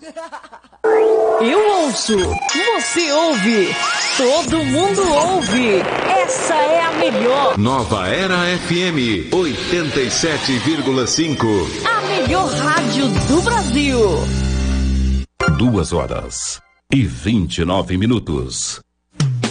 Eu ouço, você ouve, todo mundo ouve. Essa é a melhor. Nova Era FM 87,5. A melhor rádio do Brasil. 2h29.